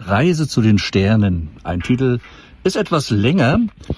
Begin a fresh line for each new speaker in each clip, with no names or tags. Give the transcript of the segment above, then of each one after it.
Reise zu den Sternen. Ein Titel ist etwas länger,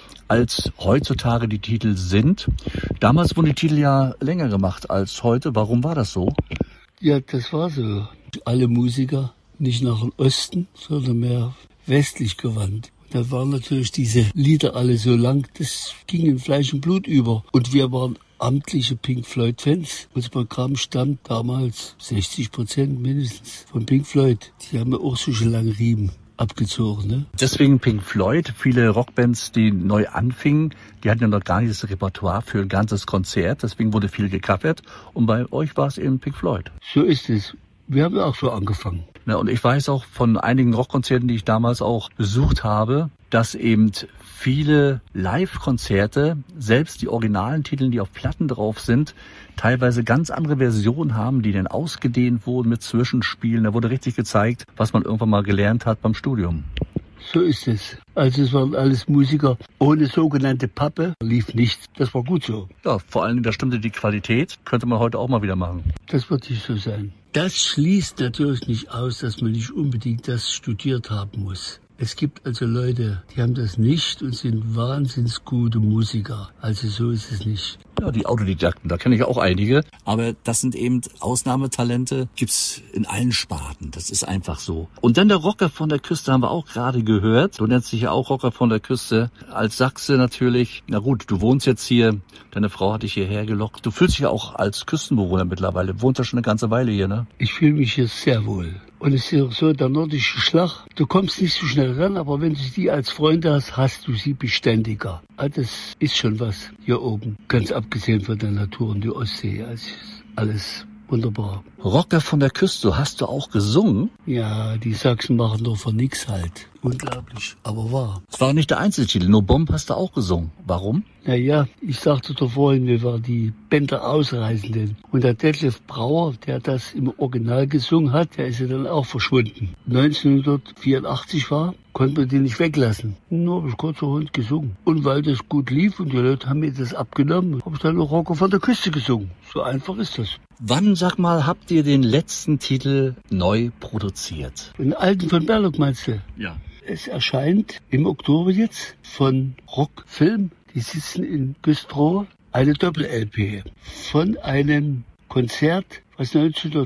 als heutzutage die Titel sind. Damals wurden die Titel ja länger gemacht als heute. Warum war das so?
Ja, das war so. Alle Musiker nicht nach dem Osten, sondern mehr westlich gewandt. Da waren natürlich diese Lieder alle so lang, das ging in Fleisch und Blut über. Und wir waren amtliche Pink Floyd-Fans. Unser Programm stammt damals 60% mindestens von Pink Floyd. Die haben ja auch so schon lange Riemen abgezogen. Ne?
Deswegen Pink Floyd. Viele Rockbands, die neu anfingen, die hatten ja noch gar nicht das Repertoire für ein ganzes Konzert. Deswegen wurde viel gecovert. Und bei euch war es eben Pink Floyd.
So ist es. Wir haben ja auch so angefangen.
Ja, und ich weiß auch von einigen Rockkonzerten, die ich damals auch besucht habe, dass eben viele Live-Konzerte, selbst die originalen Titel, die auf Platten drauf sind, teilweise ganz andere Versionen haben, die dann ausgedehnt wurden mit Zwischenspielen. Da wurde richtig gezeigt, was man irgendwann mal gelernt hat beim Studium.
So ist es. Also es waren alles Musiker ohne sogenannte Pappe, lief nichts. Das war gut so.
Ja, vor allen Dingen, da stimmte die Qualität. Könnte man heute auch mal wieder machen.
Das wird nicht so sein. Das schließt natürlich nicht aus, dass man nicht unbedingt das studiert haben muss. Es gibt also Leute, die haben das nicht und sind wahnsinnig gute Musiker. Also so ist es nicht.
Ja, die Autodidakten, da kenne ich auch einige. Aber das sind eben Ausnahmetalente, gibt's in allen Sparten. Das ist einfach so. Und dann der Rocker von der Küste haben wir auch gerade gehört. Du nennst dich ja auch Rocker von der Küste. Als Sachse natürlich. Na gut, du wohnst jetzt hier. Deine Frau hat dich hierher gelockt. Du fühlst dich ja auch als Küstenbewohner mittlerweile. Du wohnst ja schon eine ganze Weile hier, ne?
Ich fühle mich hier sehr wohl. Und es ist ja so, der nordische Schlag, du kommst nicht so schnell ran, aber wenn du die als Freunde hast, hast du sie beständiger. Also das ist schon was hier oben. Ganz abgesehen von der Natur und der Ostsee. Also alles wunderbar.
Rocker von der Küste, hast du auch gesungen?
Ja, die Sachsen machen nur von nix halt. Unglaublich, aber wahr.
Es war nicht der Einzeltitel, No Bomb hast du auch gesungen. Warum?
Naja, ich sagte doch vorhin, wir waren die Bänder Ausreisenden. Und der Detlef Brauer, der das im Original gesungen hat, der ist ja dann auch verschwunden. 1984 konnte man den nicht weglassen. Nur habe ich kurzerhand gesungen. Und weil das gut lief und die Leute haben mir das abgenommen, habe ich dann noch Rocker von der Küste gesungen. So einfach ist das.
Wann, sag mal, habt ihr den letzten Titel neu produziert?
Den alten von Berlock meinst du?
Ja.
Es erscheint im Oktober jetzt von Rockfilm. Die sitzen in Güstrow. Eine Doppel-LP von einem Konzert, was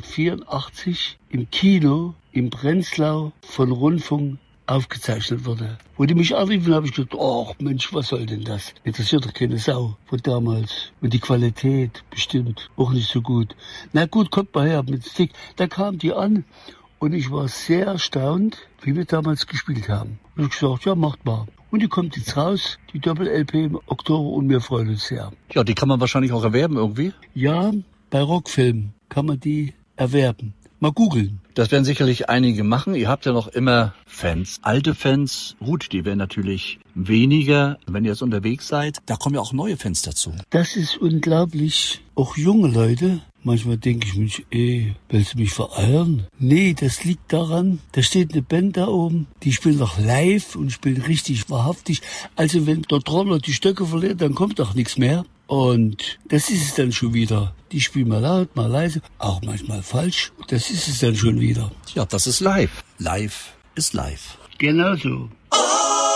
1984 im Kino in Prenzlau von Rundfunk aufgezeichnet wurde. Wo die mich anriefen, habe ich gedacht, ach Mensch, was soll denn das? Interessiert doch keine Sau von damals. Und die Qualität bestimmt auch nicht so gut. Na gut, kommt mal her mit Stick. Da kam die an und ich war sehr erstaunt, wie wir damals gespielt haben. Und ich gesagt, ja, macht mal. Und die kommt jetzt raus, die Doppel-LP im Oktober, und wir freuen uns sehr.
Ja, die kann man wahrscheinlich auch erwerben irgendwie?
Ja, bei Rockfilm kann man die erwerben. Mal googeln.
Das werden sicherlich einige machen. Ihr habt ja noch immer Fans. Alte Fans, gut, die werden natürlich weniger, wenn ihr jetzt unterwegs seid. Da kommen ja auch neue Fans dazu.
Das ist unglaublich. Auch junge Leute. Manchmal denke ich mich, willst du mich vereiern? Nee, das liegt daran, da steht eine Band da oben, die spielt noch live und spielt richtig wahrhaftig. Also wenn der Trommler die Stöcke verliert, dann kommt auch nichts mehr. Und das ist es dann schon wieder. Die spielen mal laut, mal leise, auch manchmal falsch. Das ist es dann schon wieder.
Ja, das ist live. Live ist live.
Genau so.